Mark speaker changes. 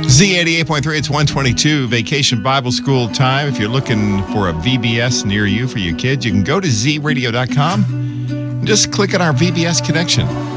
Speaker 1: Z88.3, it's 122 Vacation Bible School time. If you're looking for a VBS near you for your kids, you can go to zradio.com and just click on our VBS connection.